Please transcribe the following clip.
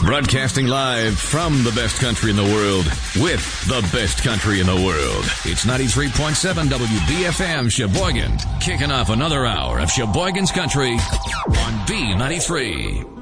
Broadcasting live from the best country in the world with the best country in the world. It's 93.7 WBFM Sheboygan, kicking off another hour of Sheboygan's Country on B93.